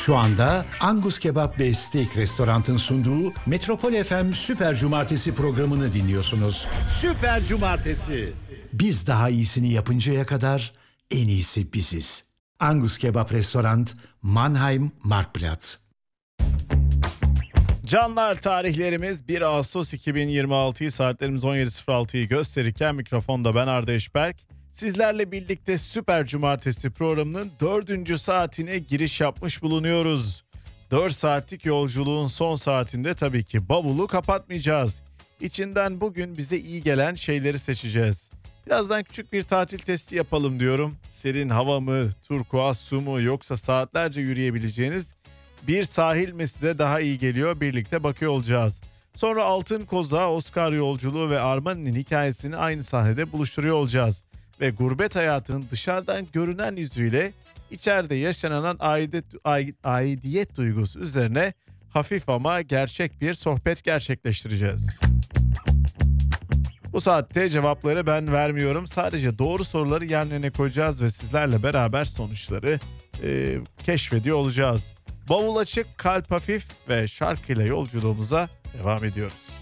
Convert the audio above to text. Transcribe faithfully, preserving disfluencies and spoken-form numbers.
Şu anda Angus Kebap ve Steak Restorant'ın sunduğu Metropol F M Süper Cumartesi programını dinliyorsunuz. Süper Cumartesi. Biz daha iyisini yapıncaya kadar en iyisi biziz. Angus Kebap Restorant, Mannheim, Marktplatz. Canlar, tarihlerimiz bir Ağustos iki bin yirmi altıyı, saatlerimiz on yedi sıfır altıyı gösterirken mikrofonda ben Arda Eşberk. Sizlerle birlikte Süper Cumartesi programının dördüncü saatine giriş yapmış bulunuyoruz. dört saatlik yolculuğun son saatinde tabii ki bavulu kapatmayacağız. İçinden bugün bize iyi gelen şeyleri seçeceğiz. Birazdan küçük bir tatil testi yapalım diyorum. Serin hava mı, turkuaz su mu, yoksa saatlerce yürüyebileceğiniz bir sahil mi size daha iyi geliyor? Birlikte bakıyor olacağız. Sonra Altın Koza, Oscar yolculuğu ve Armani'nin hikayesini aynı sahnede buluşturuyor olacağız. Ve gurbet hayatının dışarıdan görünen yüzüyle içeride yaşanan aidiyet, aidiyet duygusu üzerine hafif ama gerçek bir sohbet gerçekleştireceğiz. Bu saatte cevapları ben vermiyorum. Sadece doğru soruları yan yana koyacağız ve sizlerle beraber sonuçları e, keşfediyor olacağız. Bavul açık, kalp hafif ve şarkıyla yolculuğumuza devam ediyoruz.